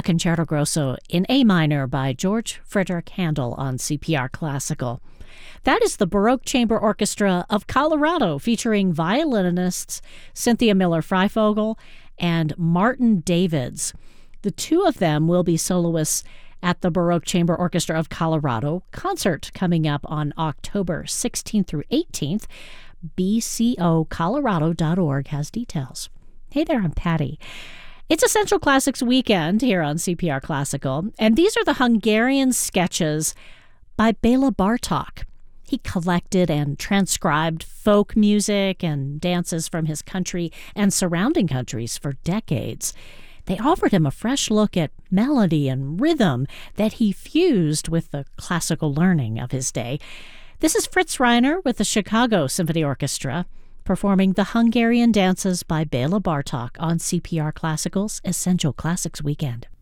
a Concerto Grosso in A minor by George Frederick Handel on CPR Classical. That is the Baroque Chamber Orchestra of Colorado, featuring violinists Cynthia Miller-Freifogel and Martin Davids. The two of them will be soloists at the Baroque Chamber Orchestra of Colorado concert coming up on October 16th through 18th. bcocolorado.org has details. Hey there, I'm Patty. It's Essential Classics weekend here on CPR Classical, and these are the Hungarian sketches by Bela Bartok. He collected and transcribed folk music and dances from his country and surrounding countries for decades. They offered him a fresh look at melody and rhythm that he fused with the classical learning of his day. This is Fritz Reiner with the Chicago Symphony Orchestra performing the Hungarian dances by Bela Bartok on CPR Classical's Essential Classics weekend.